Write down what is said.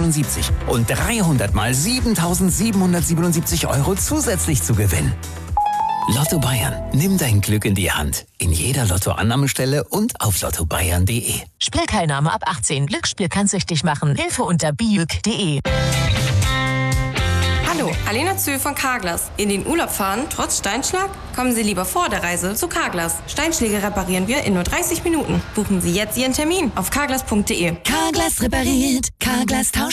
777 und 300 mal 7.777 € zusätzlich zu gewinnen. Lotto Bayern. Nimm dein Glück in die Hand. In jeder Lottoannahmestelle und auf lottobayern.de. Spielteilnahme ab 18. Glücksspiel kann süchtig machen. Hilfe unter biüg.de. Hallo, Alena Zöhl von Carglass. In den Urlaub fahren, trotz Steinschlag? Kommen Sie lieber vor der Reise zu Carglass. Steinschläge reparieren wir in nur 30 Minuten. Buchen Sie jetzt Ihren Termin auf carglass.de. Carglass repariert. Carglass tauscht.